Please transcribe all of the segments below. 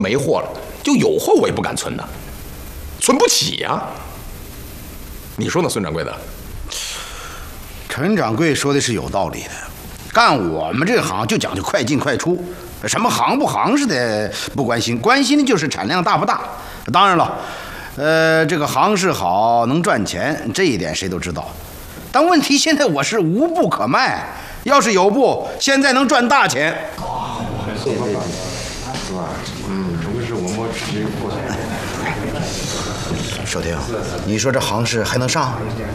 没货了，就有货我也不敢存的，存不起呀。你说呢，孙掌柜的？ 陈掌柜说的是有道理的，干我们这行就讲究快进快出，什么行不行似的不关心，关心的就是产量大不大。当然了，这个行市好能赚钱，这一点谁都知道。但问题现在我是无布可卖，要是有布，现在能赚大钱。 对，是吧？中国是我们直接过来。 守亭，你说这行市还能上？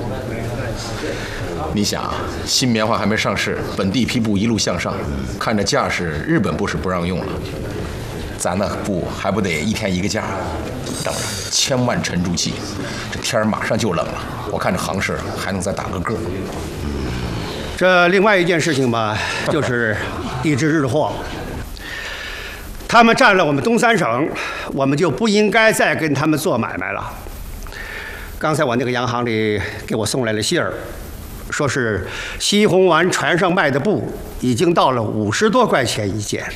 你想，新棉花还没上市，本地批布一路向上，看着架势，日本布是不让用了，咱那布还不得一天一个价？等着，千万沉住气，这天儿马上就冷了，我看这行市还能再打个个。 这另外一件事情吧，就是抵制日货。他们占了我们东三省，我们就不应该再跟他们做买卖了。刚才我那个洋行里给我送来了信儿，说是西红丸船上卖的布已经到了50多块钱一件了。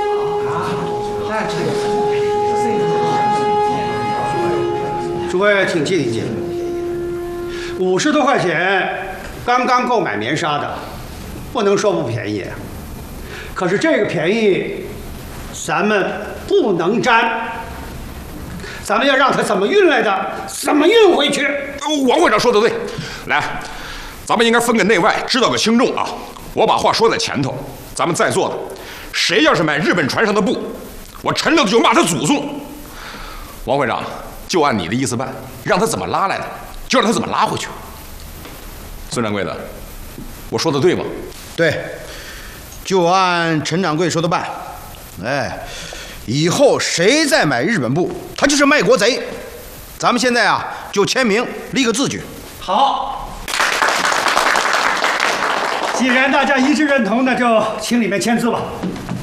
诸位请静一静，50多块钱刚刚够买棉纱的，不能说不便宜。可是这个便宜，咱们不能沾。咱们要让他怎么运来的，怎么运回去。 王会长说的对，来，咱们应该分个内外，知道个轻重啊。我把话说在前头，咱们在座的，谁要是买日本船上的布，我陈六就骂他祖宗。王会长，就按你的意思办，让他怎么拉来的，就让他怎么拉回去。孙掌柜的，我说的对吗？ 对，就按陈掌柜说的办。哎，以后谁再买日本布，他就是卖国贼。咱们现在啊，就签名立个字据。 好，既然大家一致认同，那就请里面签字吧。